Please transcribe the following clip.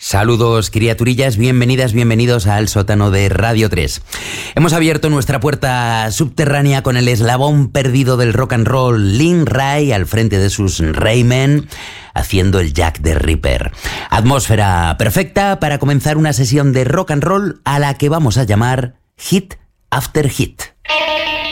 Saludos, criaturillas, bienvenidas, bienvenidos al sótano de Radio 3. Hemos abierto nuestra puerta subterránea con el eslabón perdido del rock and roll, Lin Ray, al frente de sus Raymen, haciendo el Jack the Ripper. Atmósfera perfecta para comenzar una sesión de rock and roll a la que vamos a llamar Hit After Hit.